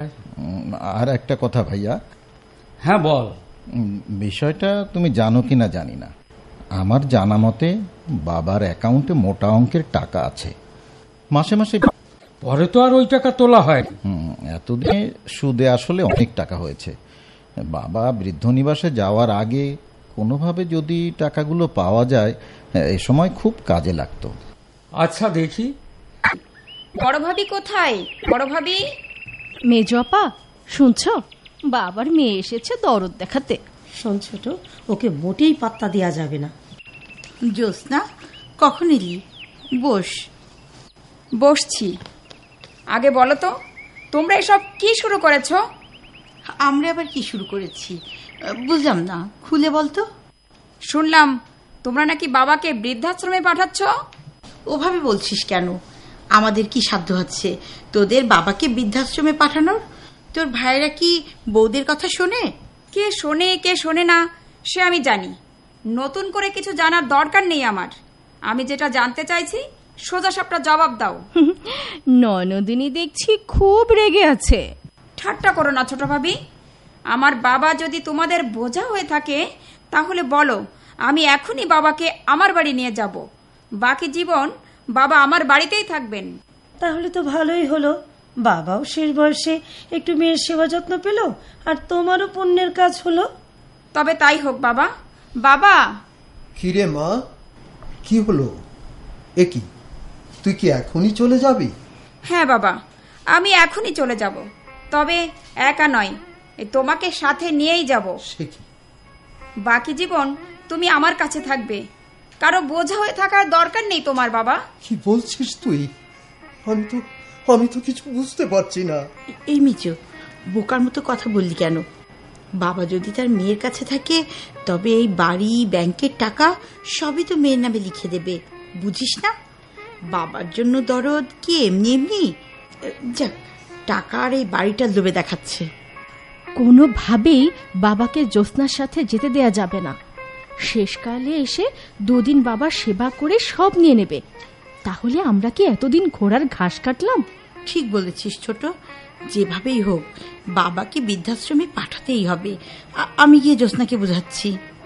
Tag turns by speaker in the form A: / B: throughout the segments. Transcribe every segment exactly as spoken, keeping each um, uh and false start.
A: আর একটা কথা ভাইয়া।
B: হ্যাঁ বল।
A: বিষয়টা তুমি জানো কিনা জানি না, আমার জানা মতে বাবার অ্যাকাউন্টে মোটা অঙ্কের টাকা আছে মাসে মাসে।
B: পরে তো আর ওই টাকা তোলা হয়।
A: হুম এতদিনে সুদে আসলে অনেক টাকা হয়েছে। বাবা বৃদ্ধ নিবাসে যাওয়ার আগে কোনোভাবে যদি টাকাগুলো পাওয়া যায় এ সময় খুব কাজে লাগতো।
B: আচ্ছা দেখি।
C: বড় ভাবি কোথায়? বড় ভাবি।
D: মেজো আপা শুনছ, বাবার মেয়ে এসেছে দরদ দেখাতে।
E: শোন ছোট, ওকে মোটেই পাত্তা দেওয়া যাবে না।
F: জ্যোৎস্না, কখন এলি? বস।
C: বসছি। আগে বলো তো, তোমরা এসব কি শুরু করেছো?
F: আমরা আবার কি শুরু করেছি বুঝলাম না, খুলে বলতো।
C: শুনলাম তোমরা নাকি বাবাকে বৃদ্ধাশ্রমে পাঠাচ্ছ।
F: ওভাবে বলছিস কেন? আমাদের কি সাধ্য হচ্ছে তোদের বাবাকে বৃদ্ধাশ্রমে পাঠানোর? তোর ভাইরা কি বউদের কথা শোনে?
C: কে শোনে কে শোনে না সে আমি জানি। নতুন করে কিছু জানার দরকার নেই আমার। আমি যেটা জানতে চাইছি সোজা সাপটা জবাব দাও।
D: ননদিনী দেখছি খুব রেগে আছে।
C: ঠাট্টা করো না ছোট ভাবি। আমার বাবা যদি তোমাদের বোঝা হয়ে থাকে তাহলে বলো, আমি এখনই বাবাকে আমার বাড়ি নিয়ে যাব। বাকি জীবন বাবা আমার বাড়িতেই থাকবেন।
E: তাহলে তো ভালোই হলো, বাবাও শেষ বয়সে একটু মেয়ের সেবা যত্ন পেল, আর তোমারও পুণ্যের কাজ হলো।
C: তবে তাই হোক বাবা। বাবা।
G: কিরে মা, কি হলো? এ কি, তুই কি এখনই চলে যাবি?
C: হ্যাঁ বাবা, আমি এখনই চলে যাব। তবে একা নয়, তোমাকে সাথে নিয়েই যাব।
G: সে কি?
C: বাকি জীবন তুমি আমার কাছে থাকবে। কারো বোঝা হয়ে থাকার দরকার নেই তোমার বাবা।
G: কি বলছিস তুই? আমি তো আমি তো কিছু বুঝতে পারছি না।
F: এই মিচু, বোকার মতো কথা বললি কেন? বাবা যদি তার মেয়ের কাছে থাকে তবে এই বাড়ি, ব্যাংকের টাকা সবই তো মেয়ের নামে লিখে দেবে, বুঝিস না? বাবার জন্য দরদ কি এমনি এমনি? যাক, টাকা আর এই বাড়িটা লোভে দেখাচ্ছে।
D: কোনোভাবেই বাবাকে জ্যোৎস্নার সাথে যেতে দেয়া যাবে না। শেষকালে এসে দুদিন বাবার সেবা করে সব নিয়ে নেবে। তাহলে আমরা কি এতদিন ঘোড়ার ঘাস কাটলাম?
F: ঠিক বলেছিস ছোট, যেভাবেই হোক বাবাকে বৃদ্ধাশ্রমে পাঠাতেই হবে। আমি গিয়ে জ্যোৎস্নাকে বোঝাচ্ছি।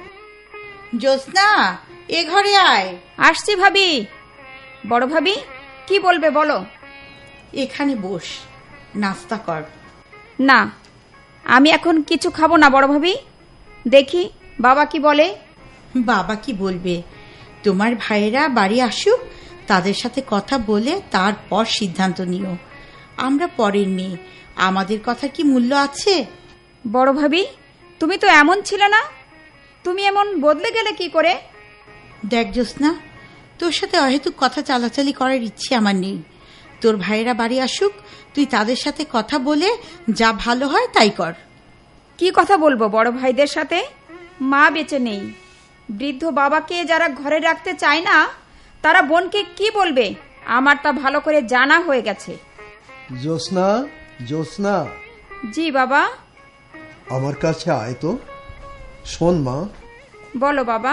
F: জ্যোৎস্না, এ ঘরে আয়।
C: আসছি ভাবি। বড় ভাবি, কি বলবে বলো।
F: এখানে বস, নাস্তা কর।
C: না, আমি এখন কিছু খাবো না বড় ভাবি। দেখি বাবা কি বলে।
F: বাবা কি বলবে? তোমার ভাইয়েরা বাড়ি আসুক, তাদের সাথে কথা বলে তারপর সিদ্ধান্ত নিও। আমরা পরের মেয়ে, আমাদের কথা কি মূল্য আছে?
C: বড় ভাবি, তুমি তো এমন ছিলে না। তুমি এমন বদলে গেলে কি করে?
F: দেখ জ্যোৎস্না, তোর সাথে অহেতুক কথা চালাচালি করার ইচ্ছে আমার নেই। তোর ভাইয়েরা বাড়ি আসুক, তুই তাদের সাথে কথা বলে যা ভালো হয় তাই কর।
C: কি কথা বলবো বড় ভাইদের সাথে? মা বেঁচে নেই। বৃদ্ধ বাবাকে যারা ঘরে রাখতে চায় না তারা বোনকে কি বলবে আমার তা ভালো করে জানা হয়ে গেছে।
G: জ্যোৎস্না, জ্যোৎস্না।
C: জি বাবা।
G: আমার কাছে আয় তো। শোন মা।
C: বলো বাবা।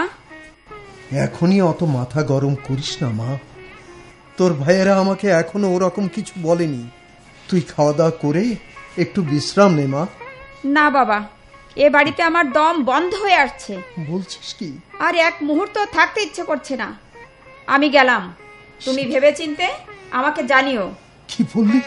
G: এখনই অত মাথা গরম করিস না মা। তোর ভাইয়েরা আমাকে এখনো ওরকম কিছু বলেনি। তুই খাওয়া দাওয়া করে একটু বিশ্রাম নে মা।
C: না বাবা, এ বাড়িতে আমার দম বন্ধ হয়ে আসছে।
G: বলছিস কি?
C: আর এক মুহূর্ত থাকতে ইচ্ছে করছে না। আমি গেলাম। তুমি ভেবে চিনতে আমাকে জানিও।
G: কি বললি?